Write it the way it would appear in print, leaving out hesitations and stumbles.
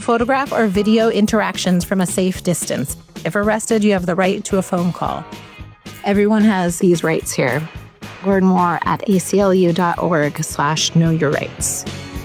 photograph or video interactions from a safe distance. If arrested, you have the right to a phone call. Everyone has these rights here. Learn more at aclu.org/knowyourrights.